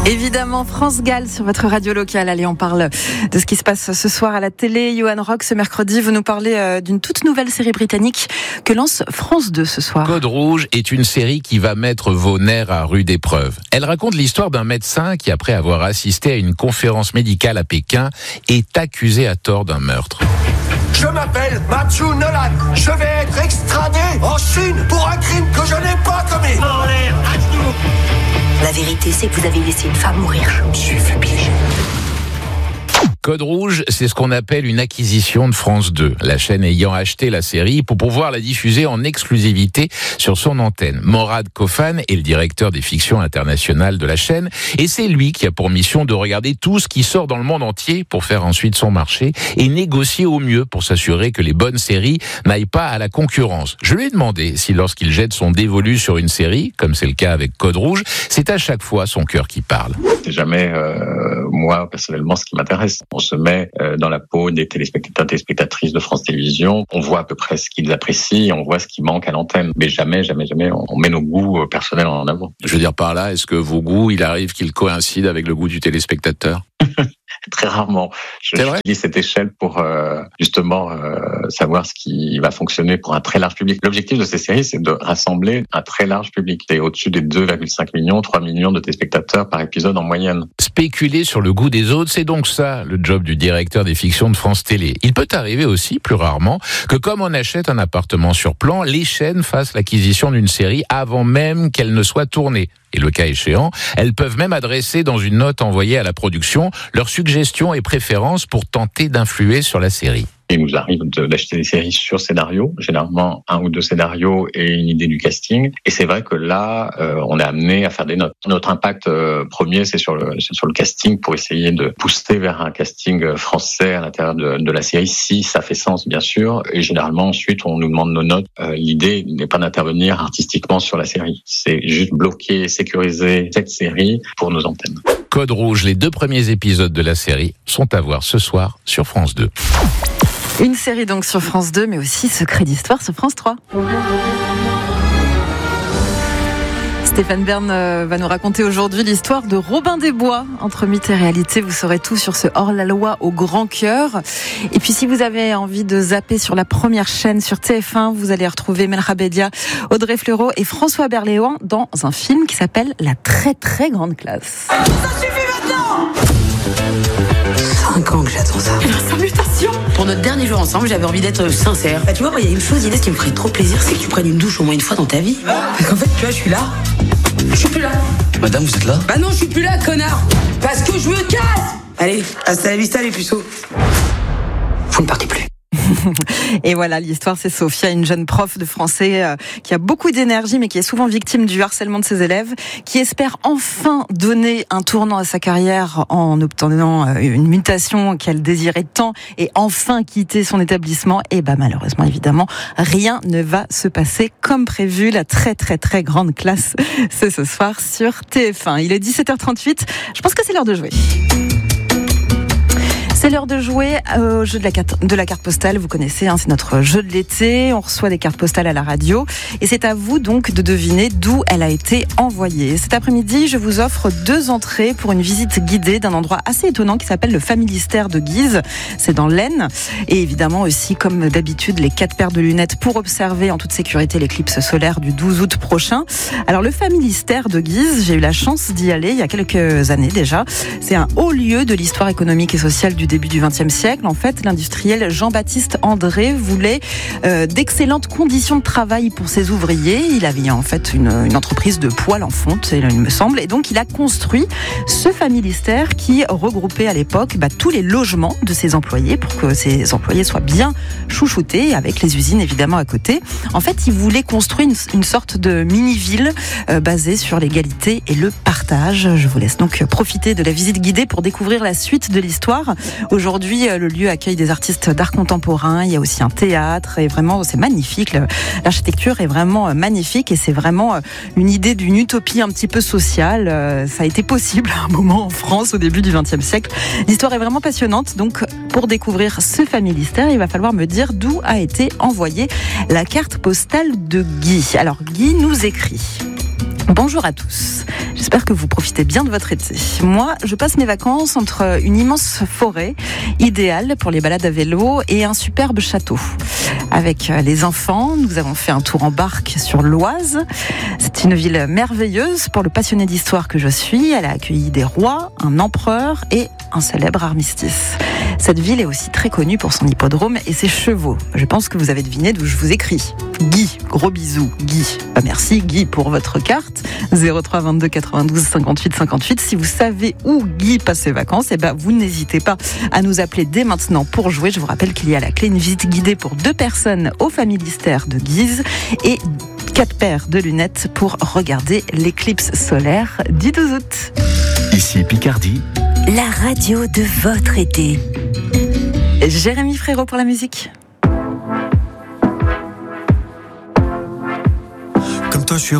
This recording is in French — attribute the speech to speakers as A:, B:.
A: Évidemment, France Gall sur votre radio locale. Allez, on parle de ce qui se passe ce soir à la télé. Johan Rock, ce mercredi, vous nous parlez d'une toute nouvelle série britannique que lance France 2 ce soir.
B: Code Rouge est une série qui va mettre vos nerfs à rude épreuve. Elle raconte l'histoire d'un médecin qui, après avoir assisté à une conférence médicale à Pékin, est accusé à tort d'un meurtre.
C: Je m'appelle Matthew Nolan. Je vais être extradé en Chine pour un crime que je n'ai pas commis.
D: La vérité, c'est que vous avez laissé une femme mourir.
C: Je me suis fait piéger.
B: Code Rouge, c'est ce qu'on appelle une acquisition de France 2, la chaîne ayant acheté la série pour pouvoir la diffuser en exclusivité sur son antenne. Morad Kofan est le directeur des fictions internationales de la chaîne et c'est lui qui a pour mission de regarder tout ce qui sort dans le monde entier pour faire ensuite son marché et négocier au mieux pour s'assurer que les bonnes séries n'aillent pas à la concurrence. Je lui ai demandé si lorsqu'il jette son dévolu sur une série, comme c'est le cas avec Code Rouge, c'est à chaque fois son cœur qui parle.
E: C'est jamais, moi, personnellement, ce qui m'intéresse. On se met dans la peau des téléspectateurs, téléspectatrices de France Télévisions. On voit à peu près ce qu'ils apprécient, on voit ce qui manque à l'antenne. Mais jamais, on met nos goûts personnels en avant.
B: Je veux dire par là, est-ce que vos goûts, il arrive qu'ils coïncident avec le goût du téléspectateur ?
E: Très rarement. J'utilise cette échelle pour justement savoir ce qui va fonctionner pour un très large public. L'objectif de ces séries, c'est de rassembler un très large public. C'est au-dessus des 2,5 millions, 3 millions de téléspectateurs par épisode en moyenne.
B: Spéculer sur le goût des autres, c'est donc ça, le job du directeur des fictions de France Télé. Il peut arriver aussi, plus rarement, que comme on achète un appartement sur plan, les chaînes fassent l'acquisition d'une série avant même qu'elle ne soit tournée. Et le cas échéant, elles peuvent même adresser dans une note envoyée à la production leurs suggestions et préférences pour tenter d'influer sur la série.
E: Il nous arrive d'acheter des séries sur scénario, généralement 1 ou 2 scénarios et une idée du casting. Et c'est vrai que là, on est amené à faire des notes. Notre impact premier, c'est sur le casting pour essayer de pousser vers un casting français à l'intérieur de la série, si ça fait sens, bien sûr. Et généralement, ensuite, on nous demande nos notes. L'idée n'est pas d'intervenir artistiquement sur la série. C'est juste bloquer, sécuriser cette série pour nos antennes.
B: Code Rouge, les 2 premiers épisodes de la série sont à voir ce soir sur France 2.
A: Une série donc sur France 2, mais aussi Secret d'Histoire sur France 3. Stéphane Bern va nous raconter aujourd'hui l'histoire de Robin des Bois. Entre mythe et réalité, vous saurez tout sur ce hors-la-loi au grand cœur. Et puis si vous avez envie de zapper sur la première chaîne sur TF1, vous allez retrouver Melra Bédia, Audrey Fleurot et François Berléand dans un film qui s'appelle La très très grande classe.
C: Ça suffit maintenant!
D: 5 ans que j'attends ça.
C: Sa mutation!
D: Pour notre dernier jour ensemble, j'avais envie d'être sincère. Bah, tu vois, moi, il y a une chose, Inès, qui me ferait trop plaisir, c'est que tu prennes une douche au moins une fois dans ta vie. Parce qu'en fait, tu vois, je suis là. Je suis plus là.
F: Madame, vous êtes là?
D: Bah non, je suis plus là, connard. Parce que je me casse. Allez, hasta la vista, les puceaux. Vous ne partez plus.
A: Et voilà, l'histoire, c'est Sophia, une jeune prof de français qui a beaucoup d'énergie, mais qui est souvent victime du harcèlement de ses élèves, qui espère enfin donner un tournant à sa carrière en obtenant une mutation qu'elle désirait tant et enfin quitter son établissement. Et malheureusement, évidemment, rien ne va se passer comme prévu. La très très très grande classe, c'est ce soir sur TF1. Il est 17h38. Je pense que c'est l'heure de jouer. C'est l'heure de jouer au jeu de la carte postale. Vous connaissez, c'est notre jeu de l'été. On reçoit des cartes postales à la radio. Et c'est à vous donc de deviner d'où elle a été envoyée. Cet après-midi, je vous offre 2 entrées pour une visite guidée d'un endroit assez étonnant qui s'appelle le Familistère de Guise. C'est dans l'Aisne. Et évidemment aussi, comme d'habitude, les 4 paires de lunettes pour observer en toute sécurité l'éclipse solaire du 12 août prochain. Alors, le Familistère de Guise, j'ai eu la chance d'y aller il y a quelques années déjà. C'est un haut lieu de l'histoire économique et sociale du début du XXe siècle. En fait, l'industriel Jean-Baptiste André voulait d'excellentes conditions de travail pour ses ouvriers. Il avait en fait une entreprise de poêle en fonte, il me semble, et donc il a construit ce Familistère qui regroupait à l'époque tous les logements de ses employés pour que ses employés soient bien chouchoutés, avec les usines évidemment à côté. En fait, il voulait construire une sorte de mini-ville basée sur l'égalité et le partage. Je vous laisse donc profiter de la visite guidée pour découvrir la suite de l'histoire. Aujourd'hui, le lieu accueille des artistes d'art contemporain. Il y a aussi un théâtre et vraiment, c'est magnifique. L'architecture est vraiment magnifique et c'est vraiment une idée d'une utopie un petit peu sociale. Ça a été possible à un moment en France au début du XXe siècle. L'histoire est vraiment passionnante. Donc, pour découvrir ce Familistère, il va falloir me dire d'où a été envoyée la carte postale de Guy. Alors, Guy nous écrit: Bonjour à tous, j'espère que vous profitez bien de votre été. Moi, je passe mes vacances entre une immense forêt, idéale pour les balades à vélo, et un superbe château. Avec les enfants, nous avons fait un tour en barque sur l'Oise. C'est une ville merveilleuse pour le passionné d'histoire que je suis. Elle a accueilli des rois, un empereur et un célèbre armistice. Cette ville est aussi très connue pour son hippodrome et ses chevaux. Je pense que vous avez deviné d'où je vous écris. Guy, gros bisous, Guy. Merci Guy pour votre carte. 03 22 92 58 58. Si vous savez où Guy passe ses vacances, vous n'hésitez pas à nous appeler dès maintenant pour jouer. Je vous rappelle qu'il y a à la clé une visite guidée pour 2 personnes au Familistère de Guise et 4 paires de lunettes pour regarder l'éclipse solaire du 12 août.
F: Ici Picardie,
G: la radio de votre été.
A: Jérémy Frérot pour la musique.
H: Comme toi, je suis